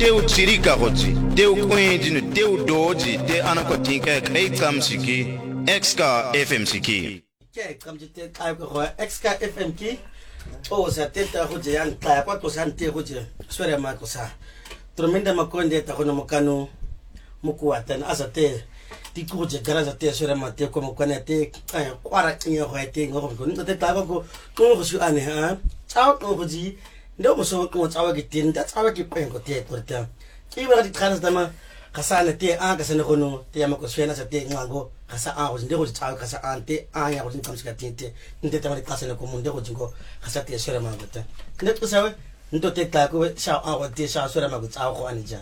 teu chirika goji teu kwenji teu doji te anakotinka kai kamsiki exka fm siki ke kamji te kai ko exka fm ki o sa te ta goji yan ta kwa ko san te goji swere ma ko sa tremenda makonde ta kono mokano mukuatan asa te ti goji garaza te swere ma te ko mokane te kwara tinga ho te ngo ko ni te ta ko ko su ane ha tao ko goji ndo mo so ko tsawa ki tin da tsawa ki pen ko te torta ki ba di khana dama kasana te a kasana kono te ama ko swena sa te ngango kasa a go ndego tsawa kasa ante a ya go tin ska tinte nte ta ma kasana ko munde go jingo kasa te swera ma go ta kne ko sawe ndo te ta ko sha a go te sha swera ma go tsawa ko anija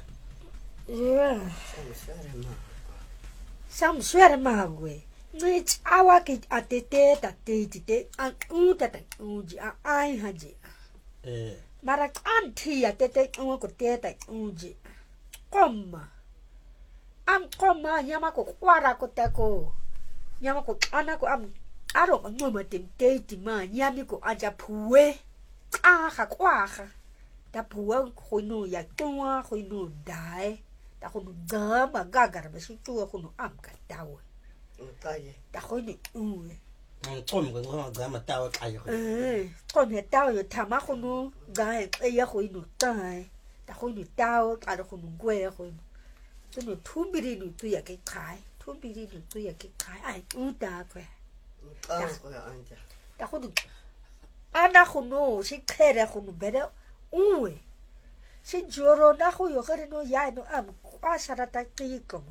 sam swera ma go ni tsawa ki atete ta te te an u ta ta u ji a ai haji mara anti ya tete ko teta unji koma am koma nyama ko kwara ko tako nyama ko ana ko am aro ngoma tente ma nyami ko aja puwe ha kwaha ta puwe ko no ya twa ko no dai ta ko gama gagara ba su tuwa ko no am ka tawo ta ko ni Tom ko ngoma gama tawo kai ko ko me tawo yo tama ko no ga ya ko inu tai ta ko ni tawo ta ko no gwe ko so no tumbiri ni tu ya ke kai tumbiri ni tu ya ke kai ai uta ko ta ko ana ko no si khere ko no bere uwe si joro na ko yo kare no ya no am kwasara ta ki ko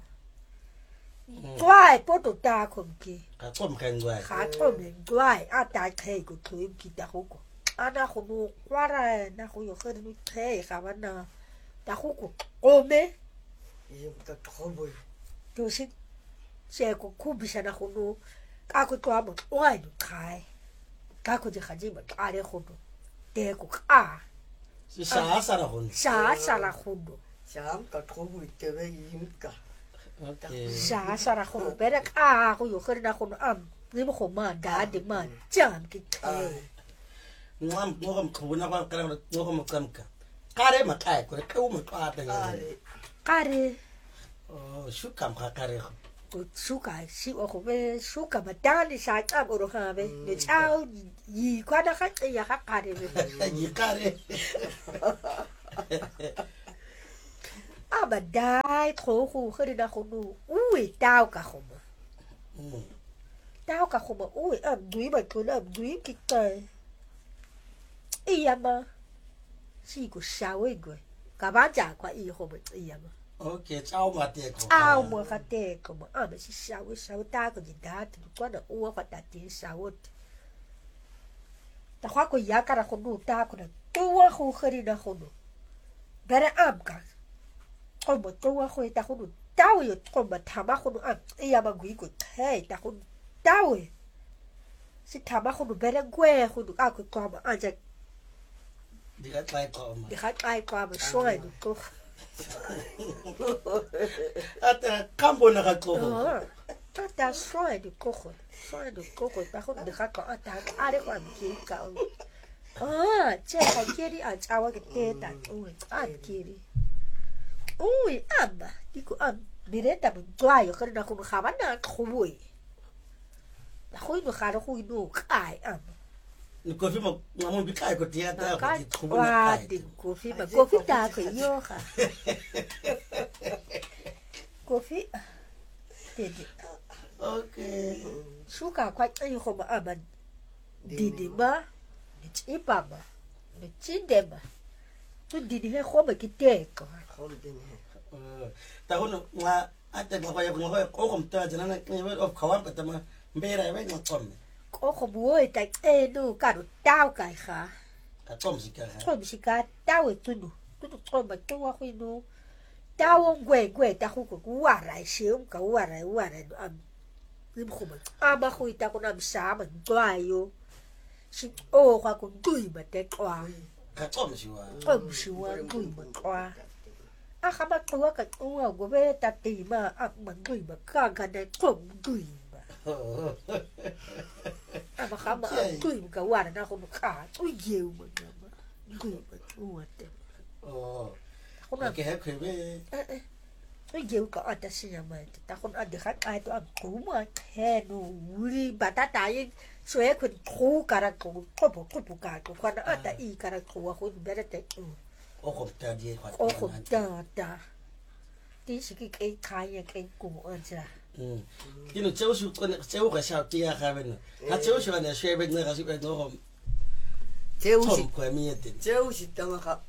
Dry poto ta komki. ka tom kan dry Ka to me dry a ta kai ko to ki ta ko. Ana ko no kwara na ko yo khere no kai ka bana. Ta ko ko o me. ta trobo To si se ko kubisa na ko no ka ko to amo o ai no kai. Ka ko je khaji ba ta re ko do. Te ko a. si sa sara hon Sa la ko do. sham ta trobo te ve yimka okay Sa la ko do. Bere ka ko yo khere na ko no am. Ni mo ko ma da de ma jam ki kai. ngom ko na ba kala ngom kam ka kare ma kai ko ka mo ka ta ngare Kare oh shu kam ka kare ko suka si o ko be suka ma dali sa ka o ro ha be ne chao yi kwa da ka ya ka kare be ni kare aba dai tro ko khri da ko nu ui tao ka ko ma tao ka ko ma ui am dui ba ko na dui ki ta iya ma si ko sha we go ka ba ja kwa i ho ba iya ma okay chao ma te ko ao mo ka te ko ma am si sha we ta ko di da tu ko na u ka ta ti sha wo ta kwa ko ya ka ra ko nu ta ko na tu wa ko khri da ko nu bere am ka ko mo tu wa ko ta ko nu ta yo ko ma ta ma ko nu am iya ma gui ko hey ta ko ta we si ta ma ko nu bere gwe ko nu a ko ko ma a ja diga try ko ma di ha ai ko ma so ai ko ata kambo na ka ko ta soe de coco ta ko de ka ta are ko ki ka che ka kiri a chawa ke te ta a kiri amba diko bireta bu twayo ka na ko ga bana khoboi la go ino ga re go ino kai ni ko fi mo ngamo bi kai ko te ata ko ti ko wa na kai di kofi ta ko yo ga kofi Didi. okay Suka kwa tsayi ko ba aban. Didi ba. Ni tsipa ba. Ni tsinde ba. Tu didi he ko ba kiteko. ta hono nga ate ko ya ko ko mta jana na ni of khawam pa tama mbera ba ngo tom Ko ko buoi ta no ka do tao kai kha. ka tom sika Ko bi sika tao tu no. Tu ko ba tu wa no. Tao ngwe ta ko wa rai xiu ka wa rai am. Ni mo ba. Aba ko ita ko na bisa ma dwayo. Si o kwa ko dui ba te kwa. ka tom si wa Ko si wa dui ba kwa. A ka ba ko ka o go be ta ti ma a ma dui ba ka na ko dui ba. A ba ka ma dui ka wa na ko ka. O ye ma. Dui ba o te. oh khona ke ha khwebe ngeuka atasinya mate ta khona de ga ka to abquma kheno wuli batata yin soe khun khu kara khu qopo ka to khona ata I kara khu wa khu berete o go ta di kwa o go ta ti siki ke khaya ke ku onja dino tseo su kone tseo ga sha tia ga beno ha tseo su na shebe ne ga su be no tseo si tama ka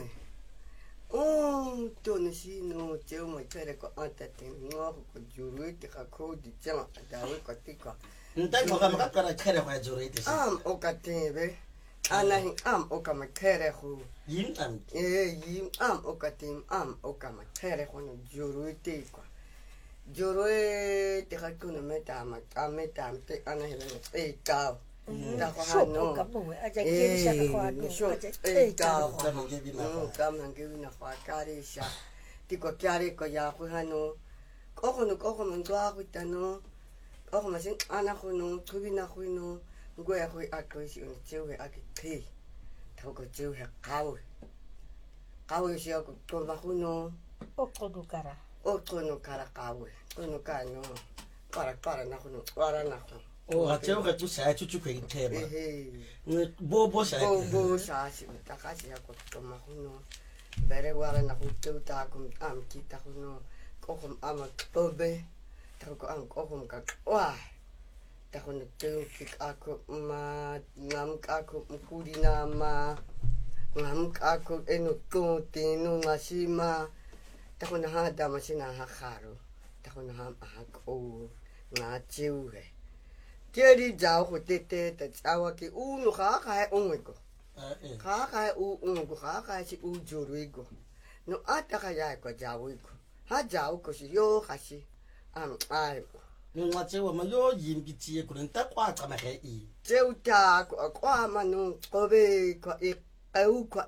to ne si no tseo mo tere ko ata te no ko juru te ka ko di tsama da we ko ti ko nta ko ga ma ka khere ga juru te o ka te be ana hin o ka ma khere ho yin o ka tim o ka ma khere ho no juru te ko juru te ka ko no meta ma te ana hin te ka da ko ha no ka mo aja ke sha ko aja ka mo ge bi na ka mo ge bi na fa ka ri sha ti ko kyare ko ya ko ha no ko ko mo ndo ko ta no ko ma sin ana ko no ku bi na ko no ngo ya ko a ko si on chewe a ki ti ta ko chewe ka wo si ko to ba ko no o ko kara ka wo ko no ka no para na ko no para na ko o ha tseo ga tu sa chu ke te ba bo sa si ta ka si ko to ma ko no bere wala na ko tu ta ko am ki ta ko no ko am to be ta ko am ko ka wa ta ko no tu ki ako ma ngam ka ko kuri na ma ngam ka ko eno to te no masima ta ko na ha da masina ha kharo ta ko na ha ko na chiu he Keri jauh ko tete ta awa ki no ka ko ka ka si juruigo no ata ka ya ko jauigo ha jauh ko si yo kasi ai no ma tseo ma yo yin ki tie ko nta kwa ka ma ge I tseuta kwa ma no ko be ko au ko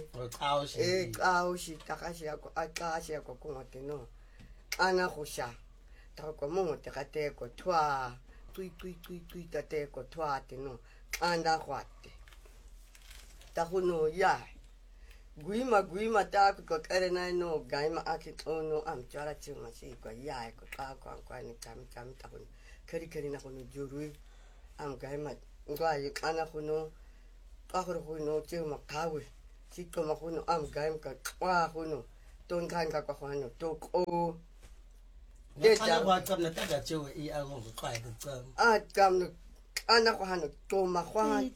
si ta ka si ko aka si ko ko te no ana ko sha ta ko mo te ka te ko twa tui ta te ko tua te no anda kwate ta hono ya guima ta ko kare na no gaima aki ono am chara chi ma si ko ya ko ka ni tam ta hono kari na hono juru am gaima ngwa yi ana hono ka hono chi ma kawe si ko ma hono am gaim ka kwa hono ton kan ka hono to ko Ana wa kam na ta ga tseo I a go ka ga tsam kam ana ko hanu to ma kwa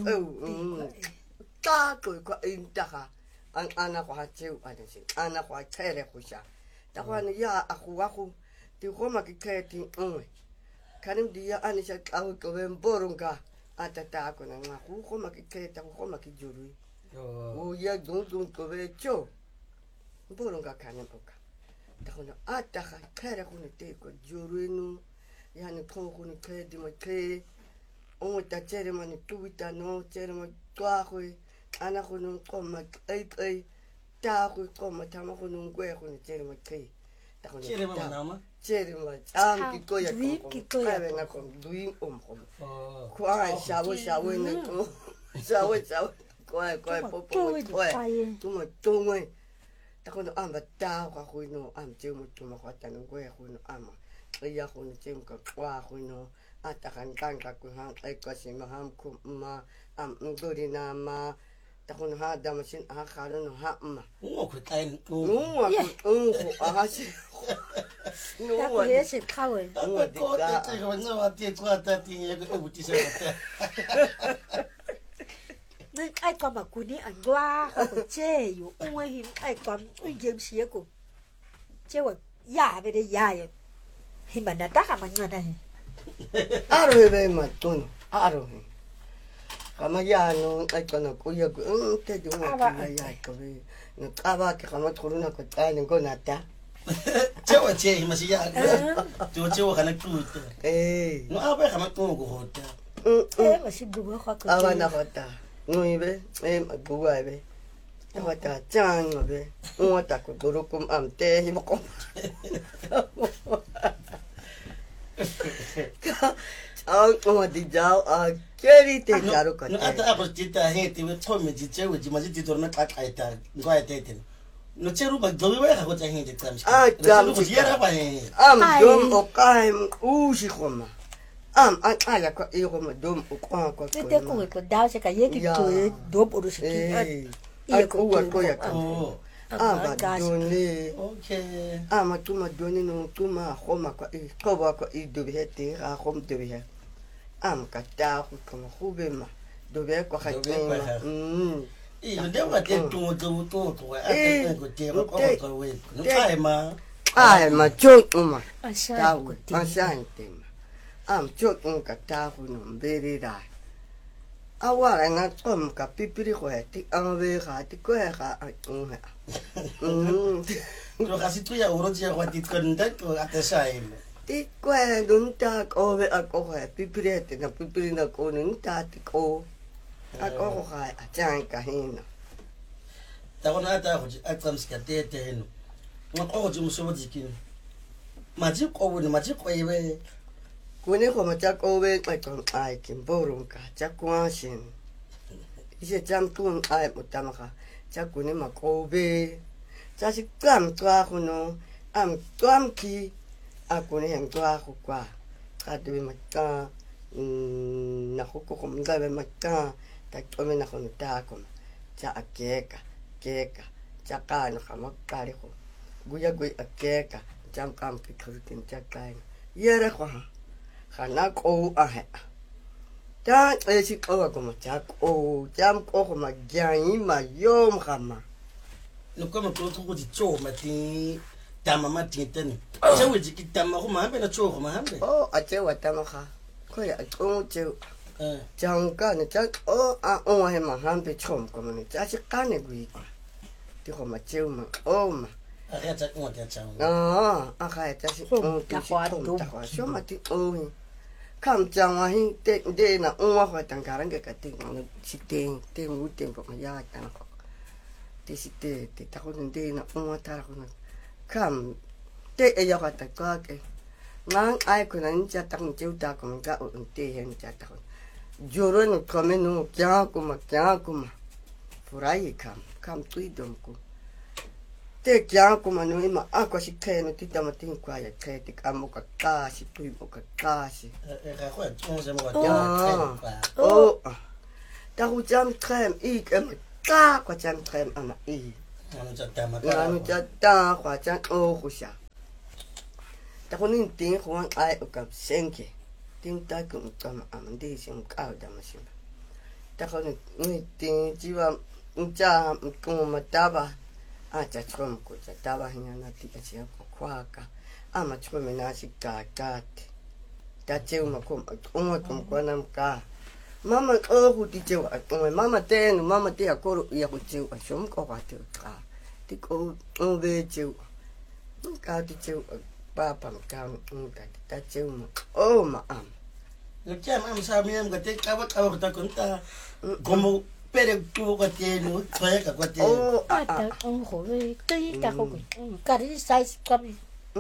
ta ko inta ka an ana ko ha tseo ana si ana ko tsere ko sha ta ko ana ya aku ti ko ma ki ti kanim dia ana sha ka ko ben borunga ata ta ko na ma ko ma ki ta ko ma ki juru o ya dun ko be cho borunga kanim ko ta ko ata ka kare ko ni te ko juru no ya ni ko ni ke di ma ke o ta chere ma ni tu ta no chere ma twa ko ana ko no ko ma ai ta ko ma ta ma ko no ko ni chere ma ke ta ko chere ma na ma chere ma am ki ko ya ko ka na ko duin ko ai sha wo ni ko sha wo ko po tu mo tu mo ta ko no am ta ko no am che mo tu ma ko ta no ko no am ya ko no che ko ko no ata kan ka ko ha ai ko si ma ham ku ma am ngori na ma ta ko no ha da ma sin ha ka no ha ma o ko tai no a si no wa ye se kawe ko ta ko no a ti ko ta ti ye ko u ti se ko nên ai còn mà cô đi ăn qua có chơiอยู่อ้วยหินไอ้ก่อนอุ้ยเยี่ยมเสียกูเจ้าว่ายาไปได้ยาอยู่หิมันน่ะตักมันเงินได้ aro be ma ton aro kama ya no ai ko no ko ya te ju ma ya ko be no kaba ke kama turu na ko ta ni ko na ta chewa che ma si ya jo chewa kana tu no a be kama tu ko hota mà xin bùa khoa cơ aba na hota ngui be ma bua be hota chang be o ta ko duro kum am te hi mo ko ang di jao a keri te jaro ka no ata a ko ti ta he ti we to me ji che we ji ma ji ti dor na ka ka ta ngwa te te no cheru ba dobi ba go tsa hindi tsamsi jam go yera ba he dom o kai u si khoma ala ko e go dom o ko te ko da se ka ye ki to dom o se ki ko ya ko ba doni okay ma tuma doni no tuma khoma ko e ko ba ko e dobi hete ga khom dobi he ka ta ko go be ma dobi ko ga io devo te tu a go te ko we no kai ma ma chot uma asa asante chot un ka ta hu no beri da awara nga tom ka pipiri ko ti ave ga ti ko ga lo casi tu ya uro dia kwati konda ko atesai ti ko dun ta ko ve a ko pipiri te na pipiri na ko nun ta ti ko ako ga atang ka hina ta kona ta go a tsamska te no ngo go mo so dikin maji ko bo maji ko iwe kune ko ma ko ve ka ko ai kin borun ka cha kwa shin ise jam tun ai mutamaka cha kune ma ko ve cha si kam twa ko no twam ki a kune hem twa ko kwa ka de ma ka na ko ko mga be ma ka ta tome na kono ta ko cha akeka cha ka no kama kare ko guya akeka jam kam ki krutin cha ka yere ko khana ko a he ta e si ko ko ma cha ko jam ko ma gyai ma yom khama no como to go di cho ma ti tama ma ti tani che we di tama ko ma be na cho ko ma hambe a che wa tama kha ko ya ko che chang ka ne cha o he ma han pe chom ko ne cha chi ka ne gui ti ko ma cheu ma ma a ya cha ko ta cha a ka cha si ta kwa so ma ti kam chang wa hin te de na wa ko tang ka ran ka ti no si te mu te ko ma ya ta ko ti si te ta ko de na wa ta ko kam te e ya ka ta ka ke ngang ai ko nan cha tang cheu ta ko ma ka o te hen cha ta Joro no come no kya kuma furai kam tuidom ko te kya kuma no ima ako si ke no tita matin kwa ya ke te amo ka kasi tui mo ka kasi ga go tso se mo ga ta hu jam krem I kem ka kwa jam krem ana I ano cha ta kwa jam o kusha ta ko ni tin ko ai o ka senke tin ta ko tam amande sim ka da masim ta ko ni tin jiwa cha ko mataba a cha chom ko cha taba hinya na ti ka chia ko kwaka ama chko me na si ka ta che uma ko ko nam ka mama o hu ti che wa mama te no mama te akoro ia ko che wa shom ko ka te ka ti ko o ve che ka ti che papa ka ta che uma o ma am no che ma sa mi am ka te ka ba ka ta conta como pero tu ka te no tsoe ka te ta on ho ve te ta ko ka ri sai kam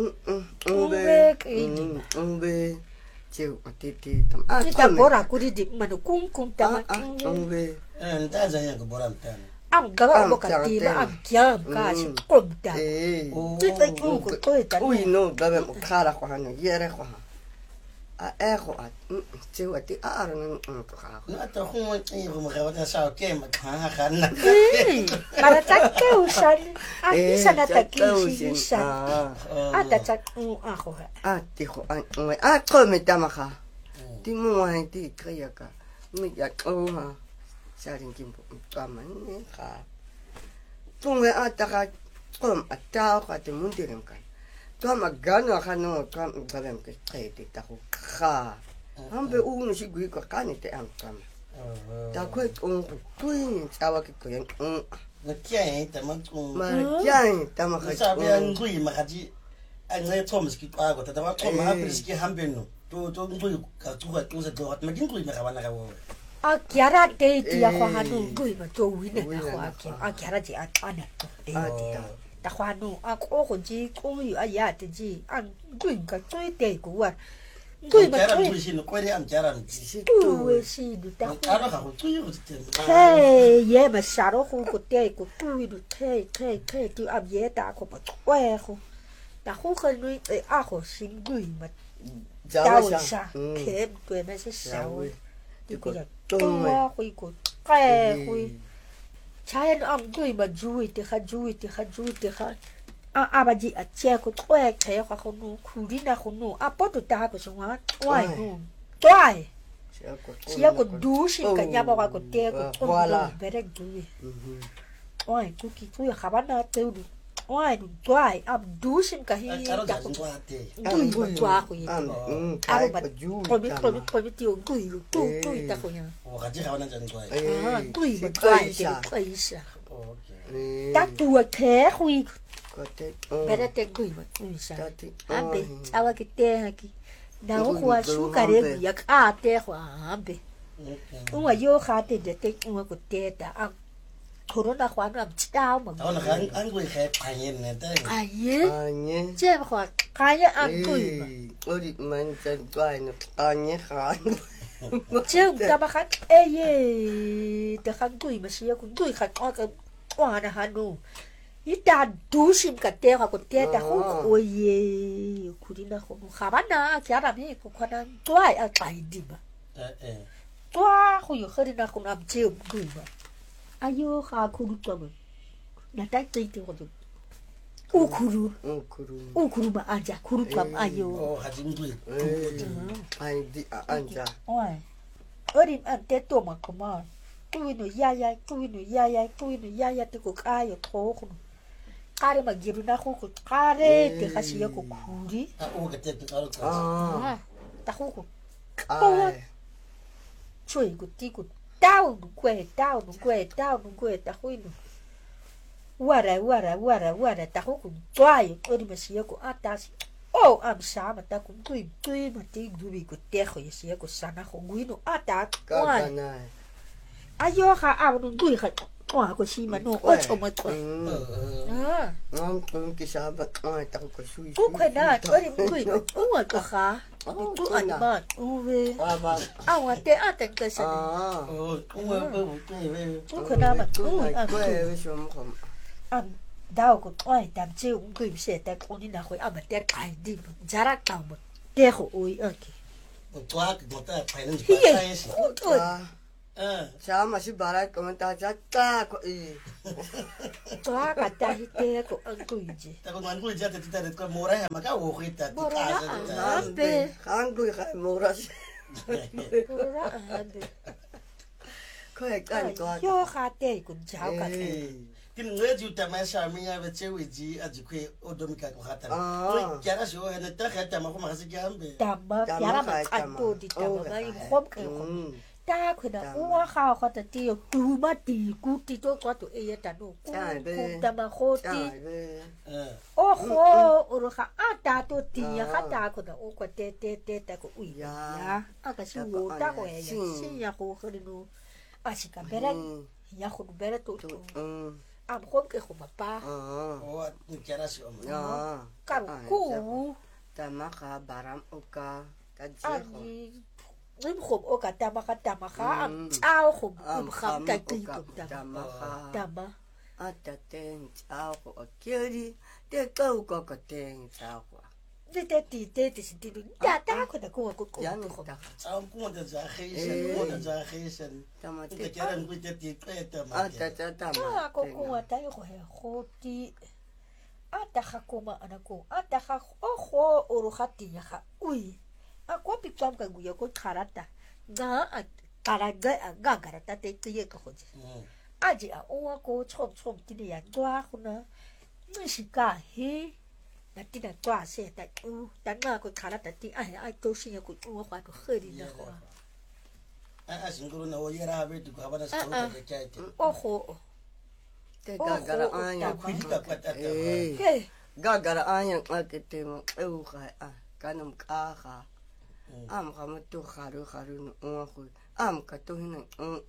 ve che o ti tam ta bora ku di ma no kum ta ve ta za ya ko bora ta ang ga mo ka ti ba ang kya ka si kom ta ti ta ko ta ui no ga mo khara ko hanu yere ko a ego at che o ti ara no ka no ta ho mo ti mo ga ta sa ke ma ka ha na para ta ke usan a ti sa na ta ki si sa a ta ta a ho a ti ho a ko me ta ma kha ti mo wa ti kya ka mi ya ko ha sa rin kim po ta man ne ka tung a ta ka kom a ta ka ti mun ti rim ka to ma gano ka no ka ba lem ke ti ta ko kha ambe u no si gui ko ka ni te am ka ta ko tu ni ta wa ki ko yen no ke ta ma ku ma yan ta ma ka sa bi an gui ma ka ji an ne tom ski pa ko ta wa ko ma bi ski hambe no to gui ka tu ka tu sa do ma kin gui ma ka wa na ka wo a kiara te ti a kwa hanu gui ma to wi ne a kiara ji a ana te ta kwa nu a ko ko ji ko yu a ya te ji an gui ka to te ku wa ngui mà Jara thôi mbushi no kwere am jara mji. ui si du ta Aro ka go tui go tete. thế ye mà sao đó khu của tê của tui du thế tu am ye ta ko pa que khu ta khu khơi nuôi à khu xin ngui mà tao sa thế quên nó sẽ sao thì bây giờ tua khui của cái khui trái nó ăn đuôi mà chui thì khá bà chị ở che của tôi thấy khoa không nụ khu đi na không nụ bớt tụi ta của chúng nó toài nụ toài chỉ có đủ xin cả nhà bảo của tê của tôi là về đây chui toài chui khá bán na tiêu đủ toài đủ xin cả hi Aro ja ngwa te. đuôi của toa của gì mà tôi biết tiêu đuôi ta của nhà O ka ji ka na ja ngwa. đuôi mà toài thì quay sa ta tua thế khui Pero te cuido, usa. Ambe, awa que te aqui. Na rua sucare ya ate ambe. Uma yo khate de te uma ko te ta corona khwan am chao ma. Aro ka an go khe phayen ne te. Aye. Che khwa kaya am cuido. Ori man chen twai no anye khan. Che ta ba khat ye te khan cuido ma sia ku cuido khat ka wa na hanu. Ita dusim ka te ha ko te ta ho oye kurina ho khabana kya ra me ko khana twai a tai di ba twa ho yo khari na ko nam che ku ba ayo kha khuru to ba na ta ti ti ho ukuru ba aja khuru to ayo O ka ji ngui. Ai di anja. oi ori an te to ma ko ma tu no ya te ko ayo to ko kare magiru na ko kare te khasi ya ko khuri O ka te aro ka. ta ko Ai. chui ko ti ko tao no kwe ta ko no wara ta ko twai ori masiya ko atasi o am sama ta ko tui ma ti dubi ko te ko yesiya ko sana ko guino ata Ka na. ayo kha a no dui kha ko si ma no o choma ko Ngam tum ki sabat ai ta ko sui. ku kwe na ori ngui ma ko kha tu ani ma uwe Aba. awa te ata ka sa O uma bu te ve. ku kwe na ma Ko e shom khom. am dao ko oi tam che ngui se ta ko ni na ko am te kai di jara ta mo te ko oi aki O twa ka go ta phayen ji hiye pa esi. oi Sama si barat komentar jata ko i. toa ka ta hi te ko an ngui ji Ta ko ngwan ku ja te ta ko mora ha maka o khita ti Mora ka na sa. ambe Kan gui khai moras. ora ambe Ko e kan ko. yo kha te kun chao ka Tin ngwe ju ta ma sha mi ya ve che wi ji a ji kwe o do mi ka ko khata. Ko ja ra sho ha na ta kha ta ma ko ma sa jambe. tamma yara ma kan to di tamma ngai khom ke khom ta ko da uwa kha kha ta ti tu ma ti ku ti to ko to e ta no ku ta ma kho ti o kho o ro kha a ta to ti ya kha ta ko da o ko te ta ko ui ya a ka si wo ta ko ya si ya ko khri no a si ka bere ya ko bere to am khom ke khom pa O ni ja ra sho ma. Ya. ka ku Tamaka baram uka. Tajiko. ani rim khom o ka ta ma am chao khom kham ta ti ko ta Tamaka. tama Ata ten chao ko akiri. Te kau ko ka ten chao ko. te ti si ti ya ta ko da ko Yan ko ta. Sa ko da za khayshan ko da za khayshan. Tamate. Te ja ra ngui te ti pe ta ma. Ata ta ah tama. ko ta yo he khoti ata kha ko ma ana ko ata kha o kho o ro khati ya kha ui a ko pi tsam ka gu ya ko kharata ga a ga garata te ye ko khoji aji a o ko chom ti ya twa khuna ni shika he na ti na twa se ta u ta nga ko kharata ti a to shi ya ko u khwa to khari na ko A singuru na o yera be tu ka ba na sa ko ke chai te. o kho Te gagara anya. Ku ka ka ta ta. ke Gagara anya akete mo. Eu khai a. Kanum ka kha. Am khamu tu kharu no ngakhu. Am ka tu hina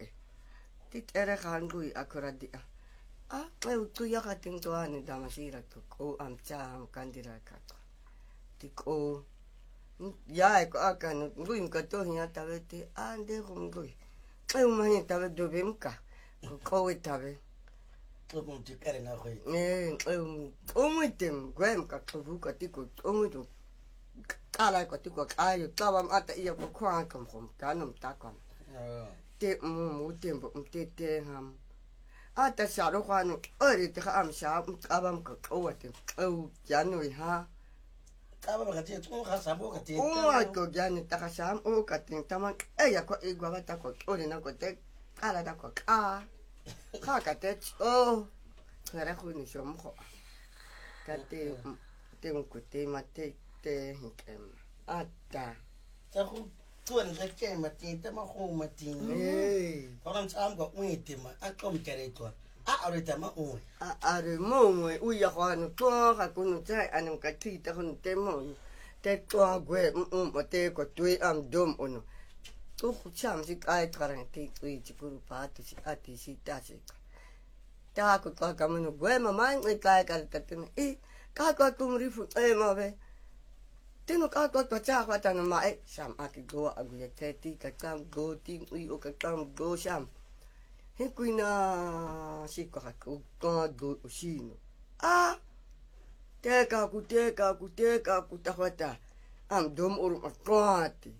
Tit ere khan gui akura di a. Eu tu ya ka ting to ani damasira tu ko am cha am kandira ka. Tik o ya ko aka no ngui mka to hiya tabe te ande ko ngui ai umani tabe do bemka ko tabe to mo ti kare na khoi umuitem gwem ka tvu ka tiko umuitu kala ka tiko ayo tabam ata iya ko kwa kam khom kanum takam te mu tempo te ham ata sharo khanu ori te kham sha abam ka owate au janui ha aba ba ti tu kha sa bo ka ti ko jani ta ka sam o ka tin taman ya ko igwa ba ta ko ori na ko te kala da ko ka te o kare khu ni shom kho ka te un ko te mate te hikem ata ta khu tuan ga ke ma ti ta ma khu ma ti ko ram sam ko ui ti ma a kom kare to a ori ta ma ui are mo u ya kho no to ka ku no tai anum ka ti ta hun te mo te to gwe mo te ko tui am dom ono to khu cham si ai karan te ui ti ku pa tu si ati si ta si ta ko ka ka mo gwe ma mai ngai kai ka ta te ka ka ku ri fu ma be tino ka ka cha ka ta no mai sam aki go agu ye te ti ka kam go ti ui o ka kam go sam he kuina si ka ku ka go usino te ka ku ta hota am dom ur ma kwati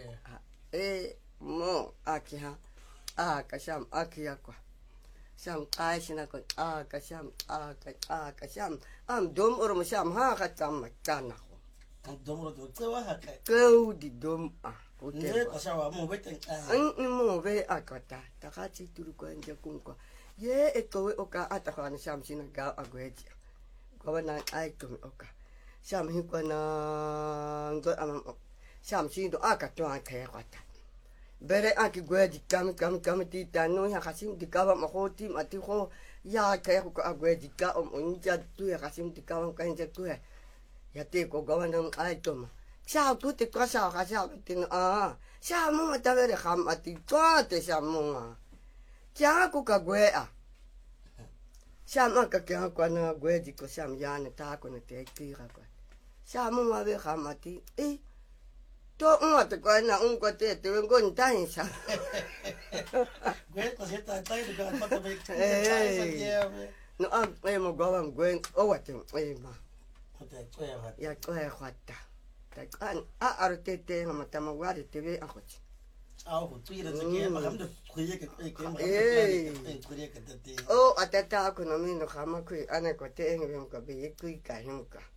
mo aki ha ka sam aki akwa sam ai sina ko ka sam ka sam am dom ur ma sam ha ka tam ma kana dom ro to tsewa ha ka ko di dom o te ko sa wa mo beten mo ve akata ta ka ti turu ko nje kunko ye e ko o ka ata ka na sam sina ga agweji ko na ai to o ka sam hi ko na ngo am sam sin do aka to an ka kwata bere aki gweji kam ti ta no ya kasim di ka ma ko ti ma ti ko ya ka ko agweji ka o nja tu ya kasim di ka ka nje tu ya te ko ga na ai to ma sao tu te ko sao ka sao tin sao mo ta bere kham ati to te sao mo cha ko ka gwe sao ma ka ka ko na gwe di ko sao ya na ta ko na te ti ka ko sao mo ma be kham ati to te ko na ko te ko nta hin sa gwe ko se ta ta ko ka ta be no mo go gwe o wa te ma ya ko ya khata ta kan arte te ma ta ma wa te be a khochi au tu ira te ke ma gamdo khriye ke ma khriye ke te o atata ko no mi no khama ku ana ko te ngi ko be ku ka him ka